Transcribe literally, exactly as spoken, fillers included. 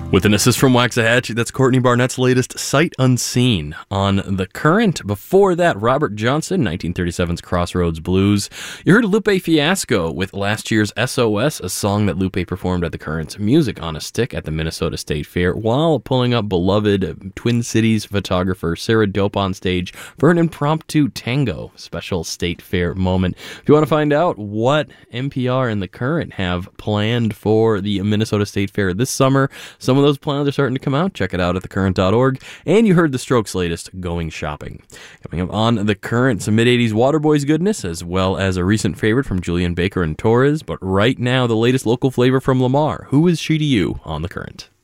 With an assist from Waxahachie, that's Courtney Barnett's latest Sight Unseen on The Current. Before that, Robert Johnson, nineteen thirty-seven's Crossroads Blues. You heard Lupe Fiasco with last year's S O S, a song that Lupe performed at The Current's Music on a Stick at the Minnesota State Fair while pulling up beloved Twin Cities photographer Sarah Dope on stage for an impromptu tango special State Fair moment. If you want to find out what N P R and The Current have planned for the Minnesota State Fair this summer, some Some of those plans are starting to come out. Check it out at the current dot org. And you heard The Strokes' latest, Going Shopping. Coming up on The Current, some mid-eighties Waterboys goodness, as well as a recent favorite from Julian Baker and Torres. But right now, the latest local flavor from Lamar. Who is she to you on The Current?